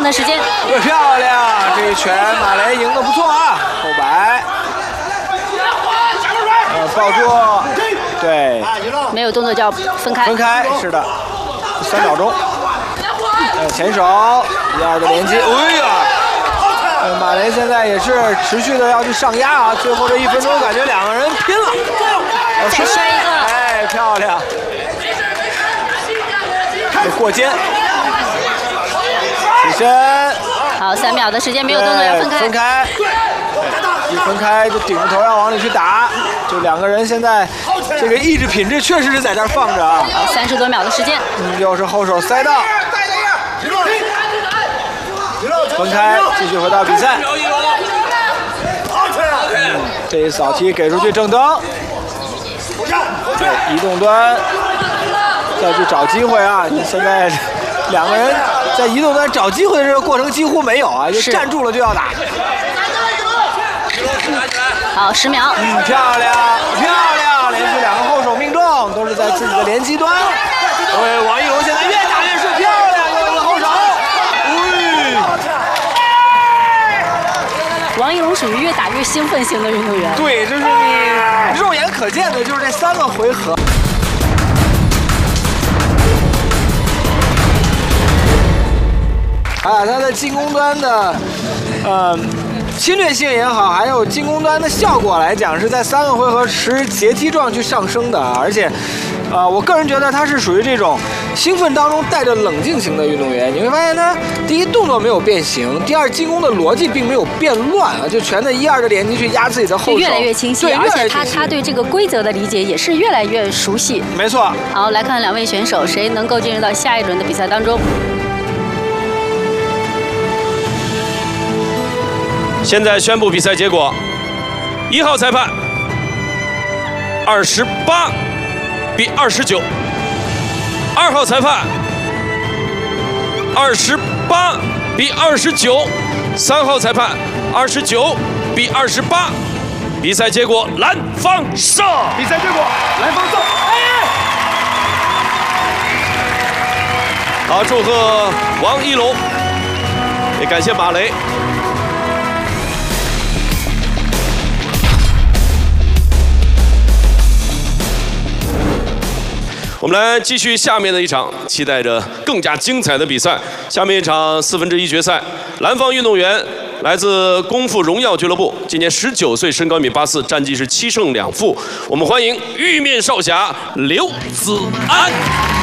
的时间。 漂亮，这一拳马雷赢得不错啊，后摆。抱住，对， 没有动作就要分开。 分开，是的，3秒钟。前手，第2个连击，哎呀！马雷现在也是持续的要去上压啊，最后这1分钟感觉2个人拼了。 再摔一个， 哎，漂亮！过肩，起身。 好，3秒的时间没有动作要分开。 分开，一分开就顶着头要往里去打，就2个人现在这个意志品质确实是在这儿放着啊。 好，30多秒的时间。 又是后手塞到，分开，继续回到比赛。这一扫踢给出去正蹬，对，移动端再去找机会啊！现在2个人在移动端找机会的这个过程几乎没有啊，就站住了就要打。 好，10秒。 漂亮，漂亮！连续2个后手命中，都是在自己的连击端。对，王一龙现在越打越顺，漂亮，又一个后手。 王一龙属于越打越兴奋型的运动员。 对，就是你肉眼可见的，就是这3个回合。他的进攻端的，侵略性也好，还有进攻端的效果来讲，是在3个回合持阶梯状去上升的，而且，我个人觉得他是属于这种兴奋当中带着冷静型的运动员。你会发现他第一动作没有变形，第二进攻的逻辑并没有变乱啊，就全在1、2的连击去压自己的后手， 越来越清晰，而且他对这个规则的理解也是越来越熟悉。 没错。 好，来看2位选手谁能够进入到下一轮的比赛当中。 现在宣布比赛结果：1号裁判28比29，2号裁判28比29，3号裁判29比28。比赛结果，蓝方胜。 比赛结果，蓝方胜。 好，祝贺王一龙，也感谢马雷。我们来继续下面的一场，期待着更加精彩的比赛。下面一场1/4决赛，蓝方运动员来自功夫荣耀俱乐部，今年19岁，身高1.84米，战绩是7胜2负。我们欢迎玉面少侠刘子安。